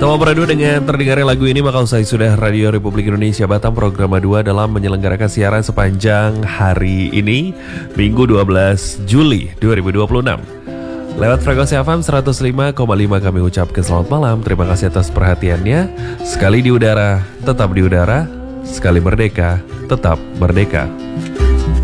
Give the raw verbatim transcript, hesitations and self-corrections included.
Telah beradu dengan terdengarnya lagu ini, maka usai sudah Radio Republik Indonesia Batam program dua dalam menyelenggarakan siaran sepanjang hari ini, Minggu dua belas Juli dua ribu dua puluh enam. Lewat frekuensi F M seratus lima koma lima kami ucapkan selamat malam. Terima kasih atas perhatiannya. Sekali di udara, tetap di udara. Sekali merdeka, tetap merdeka.